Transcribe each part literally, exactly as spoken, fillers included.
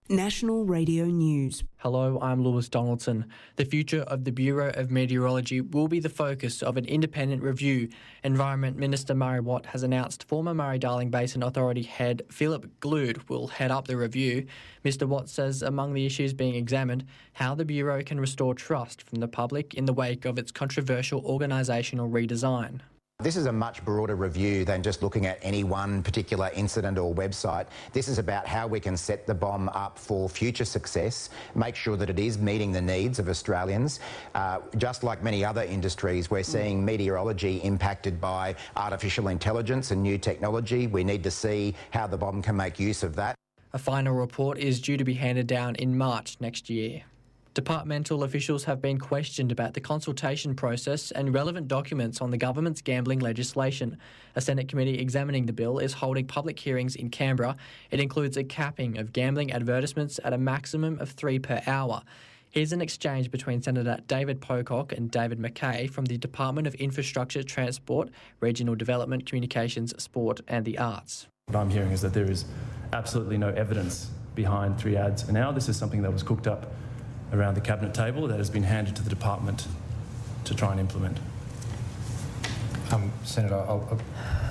National Radio News. Hello, I'm Lewis Donaldson. The future of the Bureau of Meteorology will be the focus of an independent review. Environment Minister Murray Watt has announced former Murray-Darling Basin Authority head Philip Glood will head up the review. Mister Watt says among the issues being examined, how the Bureau can restore trust from the public in the wake of its controversial organisational redesign. This is a much broader review than just looking at any one particular incident or website. This is about how we can set the bomb up for future success, make sure that it is meeting the needs of Australians. Uh, just like many other industries, we're seeing meteorology impacted by artificial intelligence and new technology. We need to see how the bomb can make use of that. A final report is due to be handed down in March next year. Departmental officials have been questioned about the consultation process and relevant documents on the government's gambling legislation. A Senate committee examining the bill is holding public hearings in Canberra. It includes a capping of gambling advertisements at a maximum of three per hour. Here's an exchange between Senator David Pocock and David McKay from the Department of Infrastructure, Transport, Regional Development, Communications, Sport and the Arts. What I'm hearing is that there is absolutely no evidence behind three ads an hour. This is something that was cooked up around the cabinet table that has been handed to the department to try and implement. Um, Senator, I'll, I'll,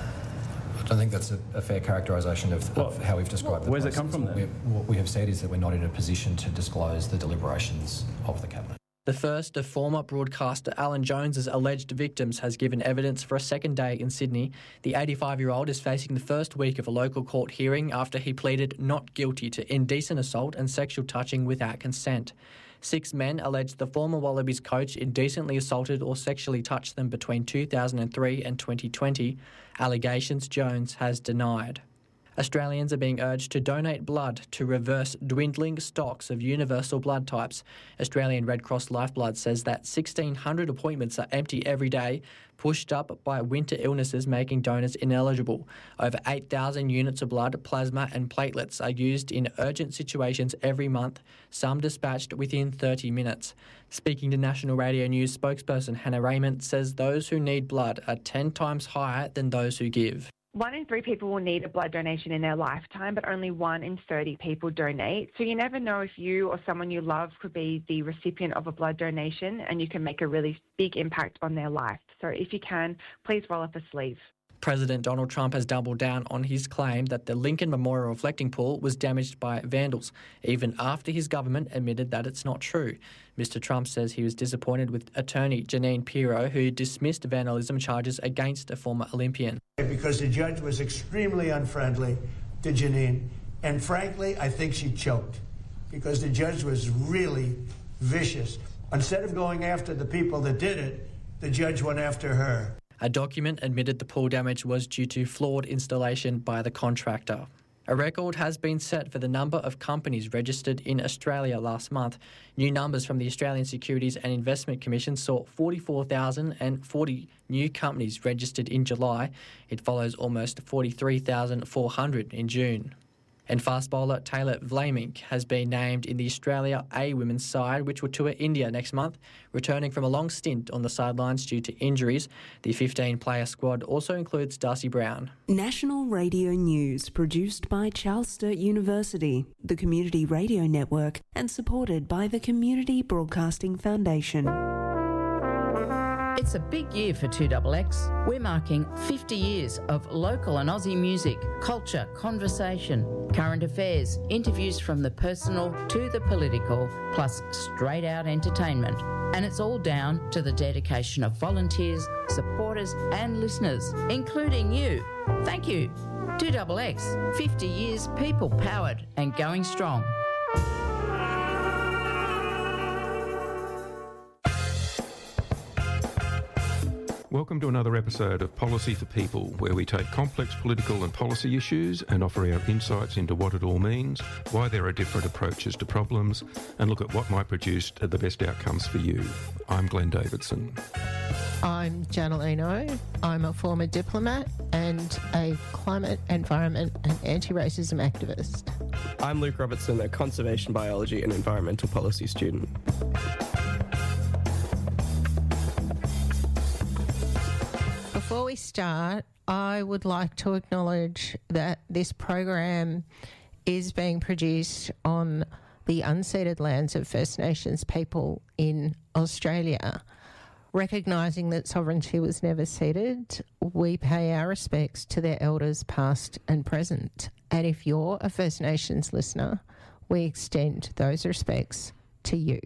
I don't think that's a, a fair characterisation of, well, of how we've described well, the where's process. it come from then? We're, what we have said is that we're not in a position to disclose the deliberations of the cabinet. The first of former broadcaster Alan Jones's alleged victims has given evidence for a second day in Sydney. The eighty-five-year-old is facing the first week of a local court hearing after he pleaded not guilty to indecent assault and sexual touching without consent. Six men alleged the former Wallabies coach indecently assaulted or sexually touched them between two thousand three and twenty twenty. Allegations Jones has denied. Australians are being urged to donate blood to reverse dwindling stocks of universal blood types. Australian Red Cross Lifeblood says that sixteen hundred appointments are empty every day, pushed up by winter illnesses making donors ineligible. Over eight thousand units of blood, plasma and platelets are used in urgent situations every month, some dispatched within thirty minutes. Speaking to National Radio News, spokesperson Hannah Raymond says those who need blood are ten times higher than those who give. One in three people will need a blood donation in their lifetime, but only one in thirty people donate. So you never know if you or someone you love could be the recipient of a blood donation, and you can make a really big impact on their life. So if you can, please roll up a sleeve. President Donald Trump has doubled down on his claim that the Lincoln Memorial reflecting pool was damaged by vandals, even after his government admitted that it's not true. Mister Trump says he was disappointed with attorney Jeanine Pirro, who dismissed vandalism charges against a former Olympian. Because the judge was extremely unfriendly to Jeanine, and frankly, I think she choked, because the judge was really vicious. Instead of going after the people that did it, the judge went after her. A document admitted the pool damage was due to flawed installation by the contractor. A record has been set for the number of companies registered in Australia last month. New numbers from the Australian Securities and Investment Commission saw forty-four thousand forty new companies registered in July. It follows almost forty-three thousand four hundred in June. And fast bowler Taylor Vlaming has been named in the Australia A women's side, which will tour India next month. Returning from a long stint on the sidelines due to injuries, the fifteen-player squad also includes Darcy Brown. National Radio News, produced by Charles Sturt University, the Community Radio Network, and supported by the Community Broadcasting Foundation. It's a big year for two X X. We're marking fifty years of local and Aussie music, culture, conversation, current affairs, interviews from the personal to the political, plus straight out entertainment. And it's all down to the dedication of volunteers, supporters and listeners, including you. Thank you. two X X, fifty years people powered and going strong. Welcome to another episode of Policy for People, where we take complex political and policy issues and offer our insights into what it all means, why there are different approaches to problems, and look at what might produce the best outcomes for you. I'm Glenn Davidson. I'm Janelle Eno. I'm a former diplomat and a climate, environment and anti-racism activist. I'm Luke Robertson, a conservation biology and environmental policy student. Before we start, I would like to acknowledge that this program is being produced on the unceded lands of First Nations people in Australia. Recognising that sovereignty was never ceded, we pay our respects to their elders past and present. And if you're a First Nations listener, we extend those respects to you.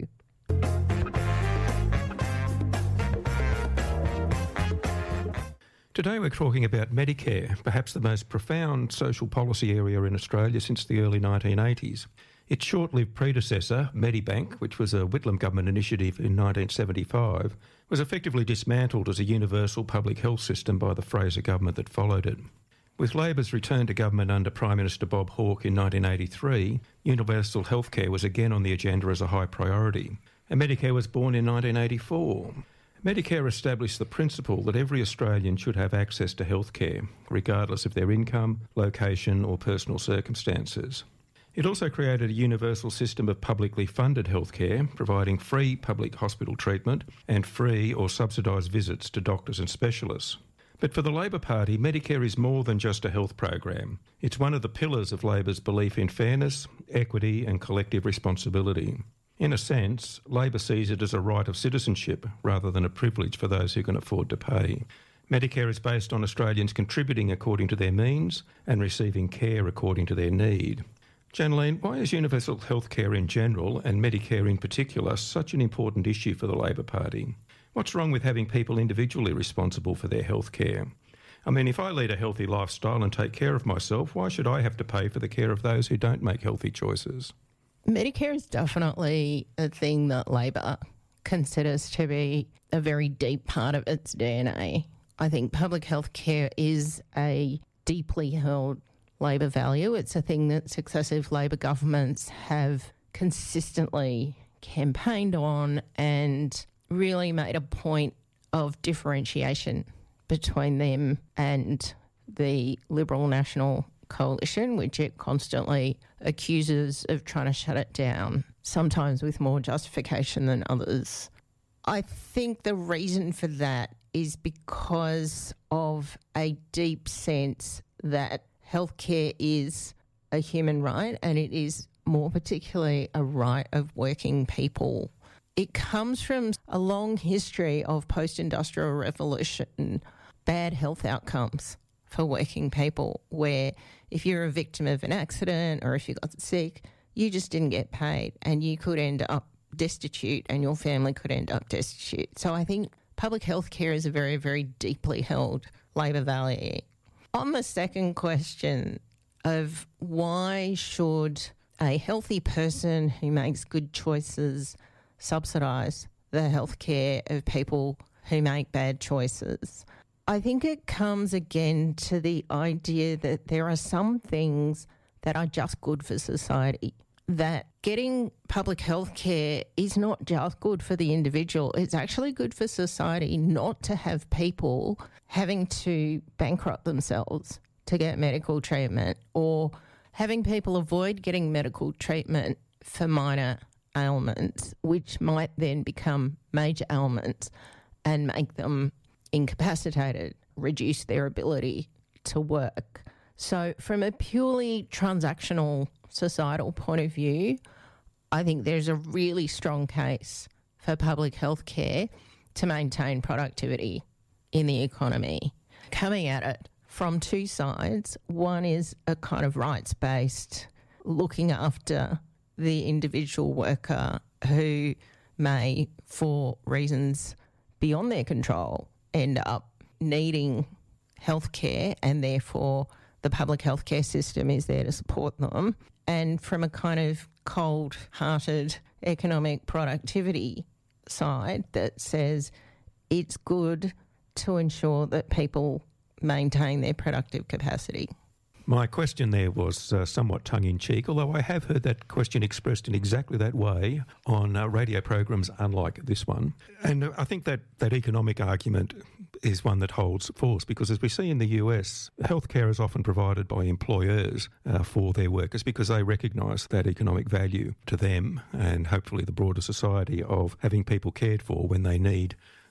Today we're talking about Medicare, perhaps the most profound social policy area in Australia since the early nineteen eighties. Its short-lived predecessor, Medibank, which was a Whitlam government initiative in nineteen seventy-five, was effectively dismantled as a universal public health system by the Fraser government that followed it. With Labor's return to government under Prime Minister Bob Hawke in nineteen eighty-three, universal healthcare was again on the agenda as a high priority, and Medicare was born in nineteen eighty-four. Medicare established the principle that every Australian should have access to healthcare, regardless of their income, location or personal circumstances. It also created a universal system of publicly funded healthcare, providing free public hospital treatment and free or subsidised visits to doctors and specialists. But for the Labor Party, Medicare is more than just a health program. It's one of the pillars of Labor's belief in fairness, equity and collective responsibility. In a sense, Labor sees it as a right of citizenship rather than a privilege for those who can afford to pay. Medicare is based on Australians contributing according to their means and receiving care according to their need. Janaline, why is universal healthcare in general and Medicare in particular such an important issue for the Labor Party? What's wrong with having people individually responsible for their healthcare? I mean, if I lead a healthy lifestyle and take care of myself, why should I have to pay for the care of those who don't make healthy choices? Medicare is definitely a thing that Labor considers to be a very deep part of its D N A. I think public health care is a deeply held Labor value. It's a thing that successive Labor governments have consistently campaigned on and really made a point of differentiation between them and the Liberal National Coalition, which it constantly accuses of trying to shut it down, sometimes with more justification than others. I think the reason for that is because of a deep sense that healthcare is a human right, and it is more particularly a right of working people. It comes from a long history of post-industrial revolution bad health outcomes for working people, where if you're a victim of an accident or if you got sick, you just didn't get paid and you could end up destitute and your family could end up destitute. So I think public health care is a very, very deeply held Labor value. On the second question of why should a healthy person who makes good choices subsidise the healthcare of people who make bad choices, I think it comes again to the idea that there are some things that are just good for society, that getting public health care is not just good for the individual, it's actually good for society not to have people having to bankrupt themselves to get medical treatment, or having people avoid getting medical treatment for minor ailments, which might then become major ailments and make them incapacitated, reduce their ability to work. So from a purely transactional societal point of view, I think there's a really strong case for public health care to maintain productivity in the economy. Coming at it from two sides, one is a kind of rights-based, looking after the individual worker who may, for reasons beyond their control, end up needing healthcare, and therefore the public healthcare system is there to support them. And from a kind of cold-hearted economic productivity side that says it's good to ensure that people maintain their productive capacity. My question there was uh, somewhat tongue-in-cheek, although I have heard that question expressed in exactly that way on uh, radio programs unlike this one. And uh, I think that, that economic argument is one that holds force, because as we see in the U S, healthcare is often provided by employers uh, for their workers because they recognise that economic value to them and hopefully the broader society of having people cared for when they need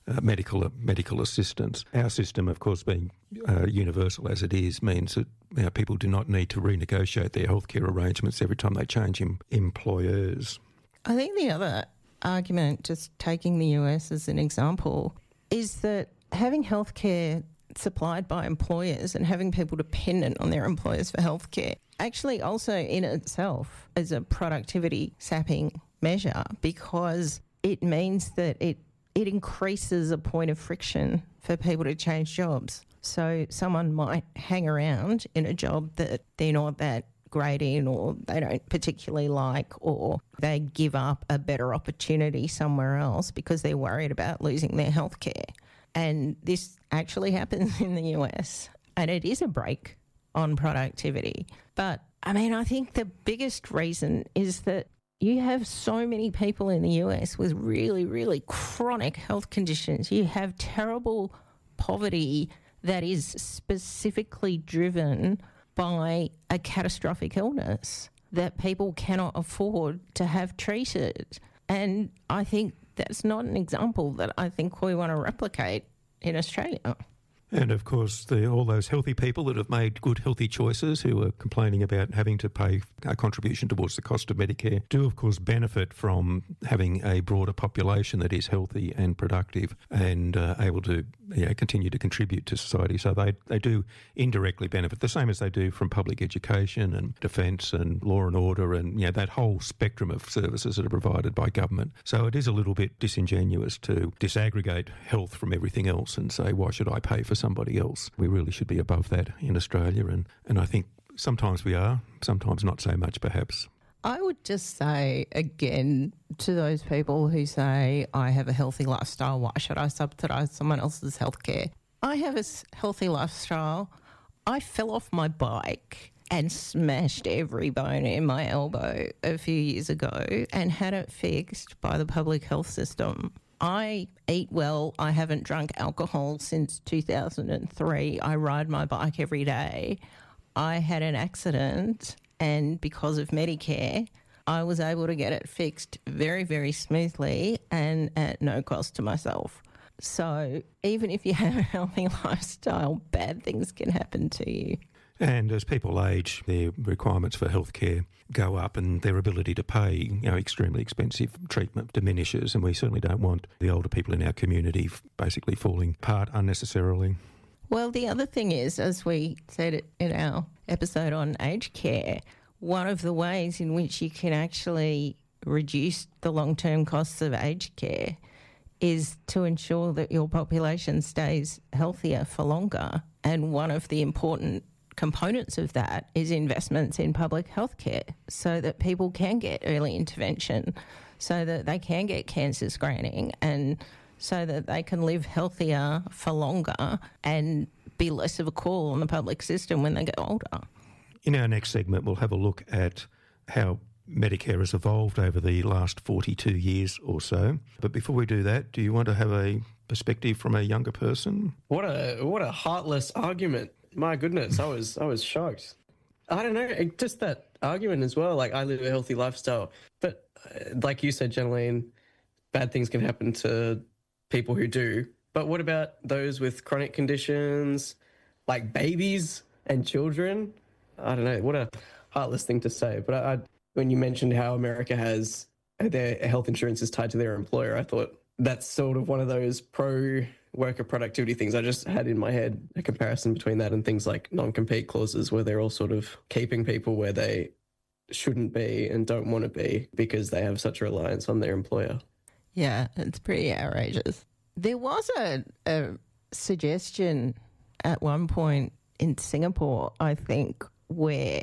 uh, medical medical assistance. Our system, of course, being uh, universal as it is, means that you know, people do not need to renegotiate their healthcare arrangements every time they change em- employers. I think the other argument, just taking the U S as an example, is that having healthcare supplied by employers and having people dependent on their employers for healthcare actually also in itself is a productivity sapping measure, because it means that it it increases a point of friction for people to change jobs. So someone might hang around in a job that they're not that great in, or they don't particularly like, or they give up a better opportunity somewhere else because they're worried about losing their healthcare. And this actually happens in the U S, and it is a brake on productivity. But, I mean, I think the biggest reason is that you have so many people in the U S with really, really chronic health conditions. You have terrible poverty that is specifically driven by a catastrophic illness that people cannot afford to have treated. And I think that's not an example that I think we want to replicate in Australia. And, of course, the, all those healthy people that have made good, healthy choices who are complaining about having to pay a contribution towards the cost of Medicare do, of course, benefit from having a broader population that is healthy and productive and uh, able to you know, continue to contribute to society. So they, they do indirectly benefit, the same as they do from public education and defence and law and order and you know, that whole spectrum of services that are provided by government. So it is a little bit disingenuous to disaggregate health from everything else and say, why should I pay for somebody else? We really should be above that in Australia, and, and I think sometimes we are, sometimes not so much perhaps. I would just say again to those people who say, I have a healthy lifestyle, why should I subsidise someone else's healthcare? I have a healthy lifestyle. I fell off my bike and smashed every bone in my elbow a few years ago and had it fixed by the public health system. I eat well. I haven't drunk alcohol since two thousand three. I ride my bike every day. I had an accident, and because of Medicare, I was able to get it fixed very, very smoothly and at no cost to myself. So even if you have a healthy lifestyle, bad things can happen to you. And as people age, their requirements for healthcare go up and their ability to pay, you know, extremely expensive treatment diminishes, and we certainly don't want the older people in our community basically falling apart unnecessarily. Well, the other thing is, as we said in our episode on aged care, one of the ways in which you can actually reduce the long-term costs of aged care is to ensure that your population stays healthier for longer. And one of the important components of that is investments in public health care so that people can get early intervention, so that they can get cancer screening, and so that they can live healthier for longer and be less of a call on the public system when they get older. In our next segment, we'll have a look at how Medicare has evolved over the last forty-two years or so. But before we do that, do you want to have a perspective from a younger person? What a what a heartless argument. My goodness, I was I was shocked. I don't know, it, just that argument as well. Like, I live a healthy lifestyle, but uh, like you said, Jeneline, bad things can happen to people who do. But what about those with chronic conditions, like babies and children? I don't know. What a heartless thing to say. But I, I, when you mentioned how America has their health insurance is tied to their employer, I thought that's sort of one of those pro worker productivity things. I just had in my head a comparison between that and things like non-compete clauses, where they're all sort of keeping people where they shouldn't be and don't want to be because they have such a reliance on their employer. Yeah, it's pretty outrageous. There was a, a suggestion at one point in Singapore, I think, where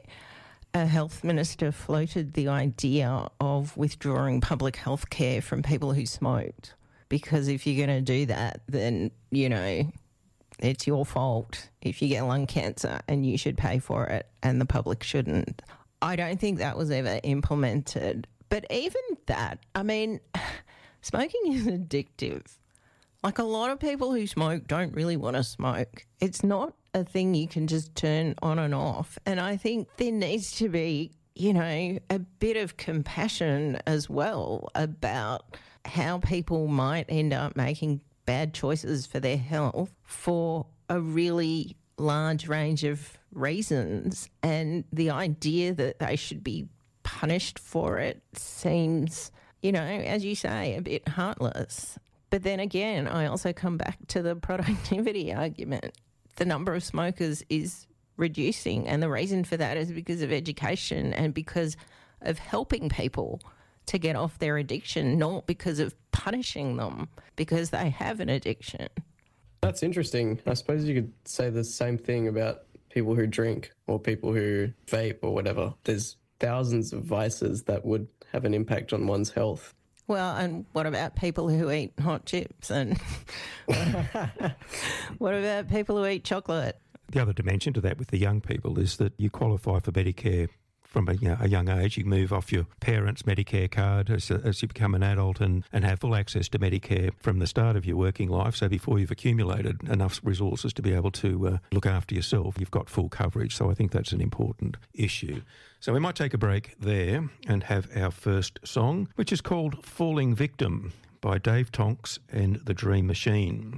a health minister floated the idea of withdrawing public health care from people who smoked. Because if you're going to do that, then, you know, it's your fault if you get lung cancer and you should pay for it and the public shouldn't. I don't think that was ever implemented. But even that, I mean, smoking is addictive. Like, a lot of people who smoke don't really want to smoke. It's not a thing you can just turn on and off. And I think there needs to be, you know, a bit of compassion as well about how people might end up making bad choices for their health for a really large range of reasons. And the idea that they should be punished for it seems, you know, as you say, a bit heartless. But then again, I also come back to the productivity argument. The number of smokers is reducing, and the reason for that is because of education and because of helping people to get off their addiction, not because of punishing them because they have an addiction. That's interesting. I suppose you could say the same thing about people who drink or people who vape or whatever. There's thousands of vices that would have an impact on one's health. Well, and what about people who eat hot chips? And what about people who eat chocolate? The other dimension to that with the young people is that you qualify for Medicare from a, you know, a young age. You move off your parents' Medicare card as, as you become an adult and, and have full access to Medicare from the start of your working life. So before you've accumulated enough resources to be able to uh, look after yourself, you've got full coverage. So I think that's an important issue. So we might take a break there and have our first song, which is called Falling Victim by Dave Tonks and the Dream Machine.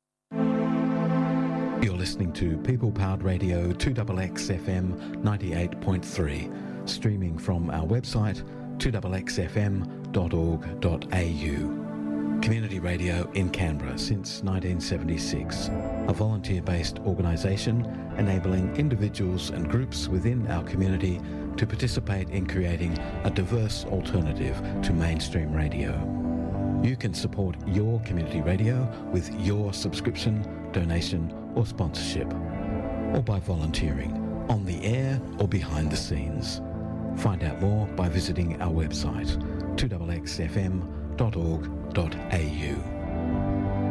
You're listening to People Powered Radio two X X F M ninety-eight point three, streaming from our website two x x f m dot org dot a u. Community radio in Canberra since nineteen seventy-six, a volunteer-based organisation enabling individuals and groups within our community to participate in creating a diverse alternative to mainstream radio. You can support your community radio with your subscription, donation or sponsorship, or by volunteering on the air or behind the scenes. Find out more by visiting our website two x x f m dot org dot a u.